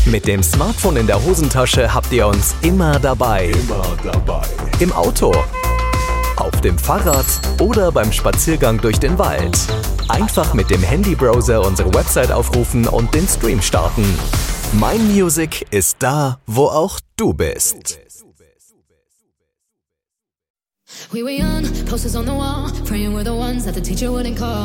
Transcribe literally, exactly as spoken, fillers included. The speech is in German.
Mit dem Smartphone in der Hosentasche habt ihr uns immer dabei. Immer dabei. Im Auto, auf dem Fahrrad oder beim Spaziergang durch den Wald. Einfach mit dem Handybrowser unsere Website aufrufen und den Stream starten. Mein Music ist da, wo auch du bist. We were young, posters on the wall, praying we're the ones that the teacher wouldn't call.